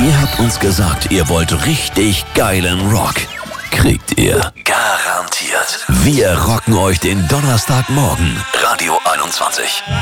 Ihr habt uns gesagt, ihr wollt richtig geilen Rock. Kriegt ihr. Garantiert. Wir rocken euch den Donnerstagmorgen. Radio 21.